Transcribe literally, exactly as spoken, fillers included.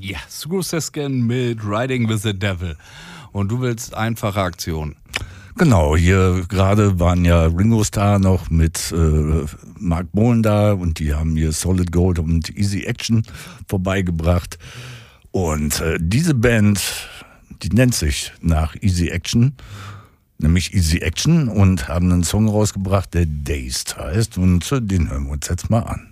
Ja, Screw Siskin mit Riding with the Devil. Und du willst einfache Aktion. Genau, hier gerade waren ja Ringo Starr noch mit äh, Mark Bolan da und die haben hier Solid Gold und Easy Action vorbeigebracht. Und äh, diese Band, die nennt sich nach Easy Action, nämlich Easy Action, und haben einen Song rausgebracht, der Dazed heißt, und äh, den hören wir uns jetzt mal an.